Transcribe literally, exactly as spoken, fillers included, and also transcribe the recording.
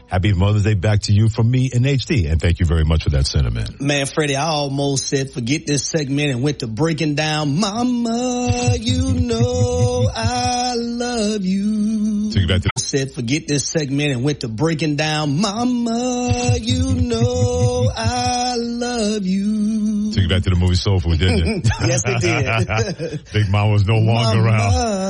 Happy Mother's Day back to you from me and H D. And thank you very much for that sentiment. Man, Freddie, I almost said forget this segment and went to breaking down. Mama, you know I love you. Take it back to the- said forget this segment and went to breaking down. Mama, you know I love you. Took you back to the movie Soul Food, didn't it? Yes, it did. Big Mama was no longer Mama. around.